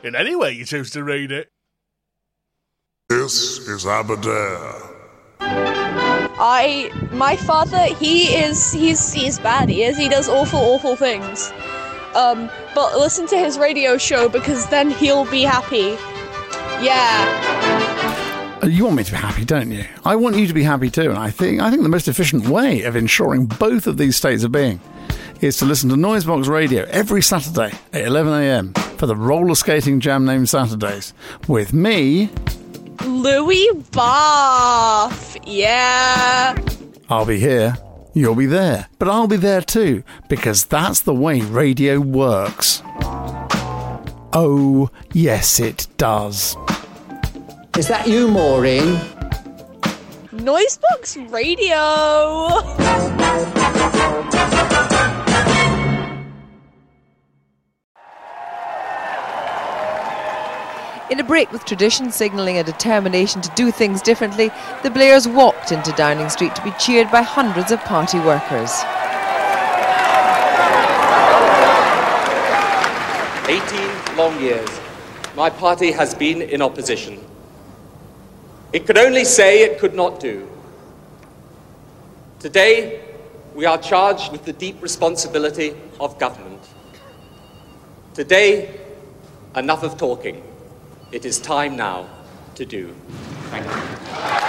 in any way you choose to read it. This is Aberdare. My father, he's bad. He does awful things. But listen to his radio show because then he'll be happy. Yeah. You want me to be happy, don't you? I want you to be happy too, and I think the most efficient way of ensuring both of these states of being is to listen to Noisebox Radio every Saturday at 11 a.m. for the roller skating jam named Saturdays with me, Louis Bath. Yeah. I'll be here, you'll be there, but I'll be there too, because that's the way radio works. Oh, yes it does. Is that you, Maureen? Noisebox Radio. In a break with tradition signalling a determination to do things differently, the Blairs walked into Downing Street to be cheered by hundreds of party workers. 18 long years, my party has been in opposition. It could only say it could not do. Today, we are charged with the deep responsibility of government. Today, enough of talking. It is time now to do. Thank you.